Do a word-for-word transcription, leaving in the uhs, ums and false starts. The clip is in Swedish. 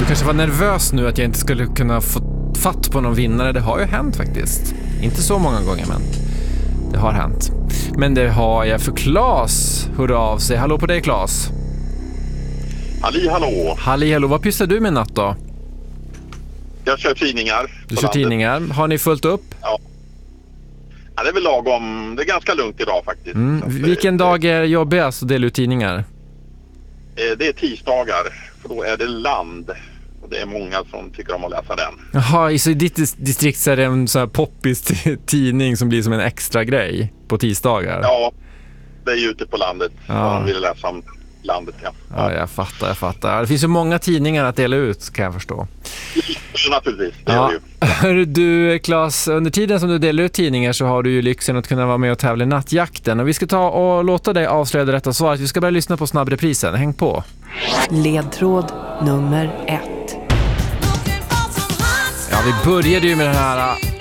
kanske var nervös nu att jag inte skulle kunna få fatt på någon vinnare. Det har ju hänt faktiskt. Inte så många gånger, men det har hänt. Men det har jag för Claes. Hör av sig. Hallå på dig, Claes. Halli, hallå. Halli, hallå. Vad pysslar du med natt då? Jag kör tidningar. Du kör tidningar. Har ni fullt upp? Ja. Ja, det är väl lagom. Det är ganska lugnt idag faktiskt. Mm. Så Vilken det, dag är jobbigast att dela ut tidningar? Det är tisdagar. För då är det land. Och det är många som tycker om att läsa den. Jaha, så i ditt distrikt så är det en sån här poppis tidning som blir som en extra grej på tisdagar? Ja, det är ju ute på landet. Ja. Man vill läsa om landet, ja. Ja, jag fattar, jag fattar. Det finns ju många tidningar att dela ut, kan jag förstå. Så naturligtvis, det ja. är det ju. Du, Claes, under tiden som du delar ut tidningar så har du ju lyxen att kunna vara med och tävla i nattjakten. Och vi ska ta och låta dig avslöja det rätta svaret. Vi ska börja lyssna på snabbreprisen. Häng på. Ledtråd nummer ett. Ja, vi började ju med den här